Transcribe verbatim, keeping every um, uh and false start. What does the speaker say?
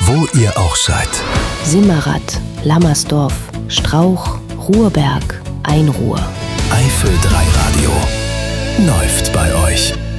wo ihr auch seid. Simmerath, Lammersdorf, Strauch, Ruhrberg, Einruhr. Eifel drei Radio läuft bei euch.